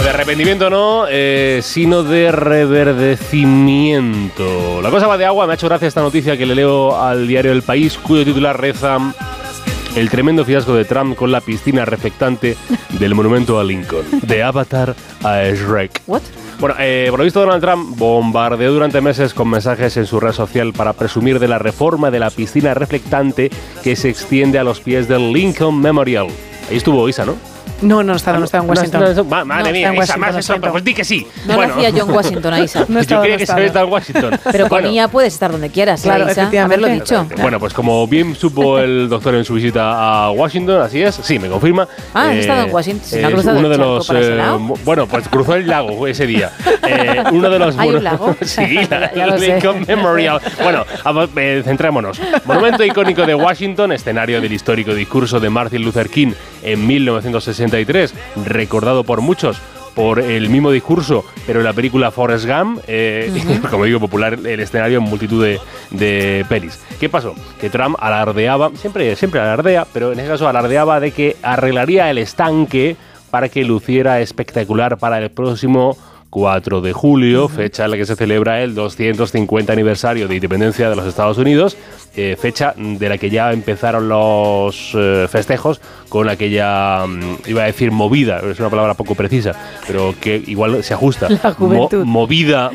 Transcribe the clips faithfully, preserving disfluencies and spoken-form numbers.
de arrepentimiento no, eh, sino de reverdecimiento. La cosa va de agua. Me ha hecho gracia esta noticia que le leo al diario El País, cuyo titular reza: el tremendo fiasco de Trump con la piscina reflectante del monumento a Lincoln. De Avatar a Shrek. ¿What? Bueno, eh, por lo visto Donald Trump bombardeó durante meses con mensajes en su red social para presumir de la reforma de la piscina reflectante que se extiende a los pies del Lincoln Memorial. Ahí estuvo Isa, ¿no? No, no estaba, no estaba en Washington. No, no, no, madre No, mía, está en Isa, más Washington, eso, pues di que sí. No Bueno. lo hacía John Washington a Isa. No Yo estaba, creía no que estaba. se está en Washington. Pero con Bueno. I A puedes estar donde quieras, ¿eh, Claro, Isa? efectivamente. Haberlo dicho. Bueno, pues como bien supo el doctor en su visita a Washington, así es, sí, me confirma. Ah, ¿has estado en Washington? ¿Se ha es cruzado uno el de charco los, para ese eh, lado? mo- bueno, pues cruzó el lago ese día. Eh, uno de los ¿Hay un mono- lago? Sí, la, Ya lo sé. Lincoln Memorial. Bueno, a- eh, centrémonos. Monumento icónico de Washington, escenario del histórico discurso de Martin Luther King en mil novecientos sesenta y tres, recordado por muchos por el mismo discurso, pero en la película Forrest Gump, eh, uh-huh. como digo, popular el escenario en multitud de, de pelis. ¿Qué pasó? Que Trump alardeaba, siempre, siempre alardea, pero en ese caso alardeaba de que arreglaría el estanque para que luciera espectacular para el próximo cuatro de julio, fecha en la que se celebra el doscientos cincuenta aniversario de independencia de los Estados Unidos, eh, fecha de la que ya empezaron los eh, festejos con aquella, um, iba a decir movida, es una palabra poco precisa, pero que igual se ajusta. La juventud. Mo- movida,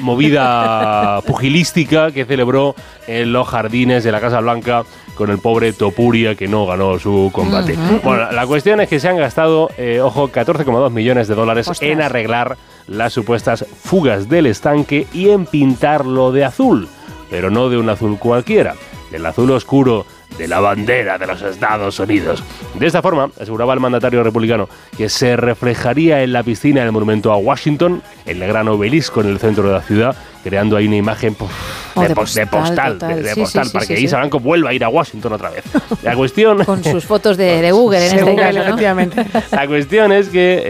movida pugilística que celebró en los jardines de la Casa Blanca con el pobre Topuria, que no ganó su combate. Uh-huh. Bueno, la, la cuestión es que se han gastado, eh, ojo, catorce coma dos millones de dólares Ostras. en arreglar las supuestas fugas del estanque y en pintarlo de azul, pero no de un azul cualquiera, del azul oscuro de la bandera de los Estados Unidos. De esta forma, aseguraba el mandatario republicano que se reflejaría en la piscina del monumento a Washington, el gran obelisco en el centro de la ciudad, creando ahí una imagen puf, oh, de, de postal, postal, de postal, total. de, de Sí, postal sí, sí, para sí, que sí. Isa Blanco vuelva a ir a Washington otra vez. La cuestión... Con sus fotos de, de Google en Sí, este Google, caso, ¿no? efectivamente. La cuestión es que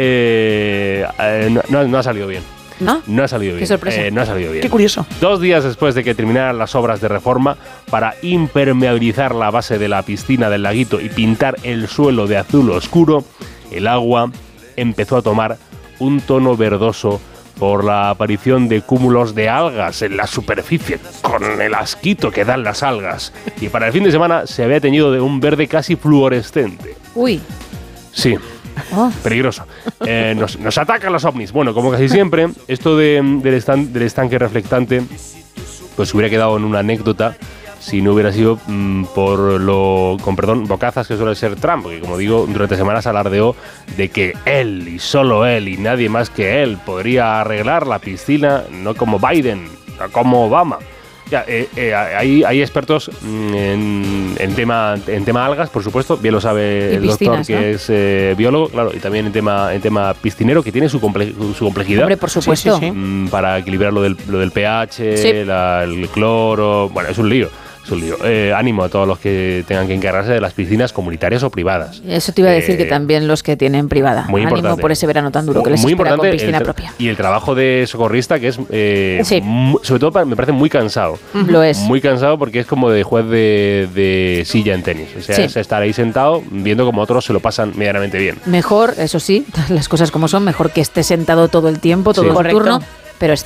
eh, eh, no, no ha salido bien. ¿No? No ha salido bien. Qué sorpresa. Eh, no ha salido bien. Qué curioso. Dos días después de que terminaran las obras de reforma para impermeabilizar la base de la piscina del laguito y pintar el suelo de azul oscuro, el agua empezó a tomar un tono verdoso por la aparición de cúmulos de algas en la superficie, con el asquito que dan las algas. Y para el fin de semana se había teñido de un verde casi fluorescente. Uy. Sí. Oh. Peligroso. Eh, nos, nos atacan los ovnis. Bueno, como casi siempre, esto de, del, estan, del estanque reflectante pues hubiera quedado en una anécdota si no hubiera sido mmm, por lo, con perdón, bocazas que suele ser Trump, porque como digo, durante semanas alardeó de que él y solo él y nadie más que él podría arreglar la piscina, no como Biden, no como Obama. Ya, eh, eh, hay, hay expertos en, en, tema, en tema algas, por supuesto, bien lo sabe y el piscinas, doctor, que ¿no? es eh, biólogo, claro, y también en tema, en tema piscinero, que tiene su, comple su complejidad. Hombre, por supuesto. Sí, sí, sí. Mm, para equilibrar lo del, lo del pH, Sí. la, el cloro, bueno, es un lío. Es un lío. Eh, ánimo a todos los que tengan que encargarse de las piscinas comunitarias o privadas. Eso te iba a decir Eh, que también los que tienen privada. Muy Ánimo importante. por ese verano tan duro que les muy espera importante con piscina el tra- propia. Y el trabajo de socorrista, que es, eh, Sí. mu- sobre todo, pa- me parece muy cansado. Lo es. Muy cansado porque es como de juez de, de silla en tenis. O sea, Sí. es estar ahí sentado viendo como otros se lo pasan medianamente bien. Mejor, eso sí, las cosas como son, mejor que esté sentado todo el tiempo, todo Sí. el Correcto. turno, pero es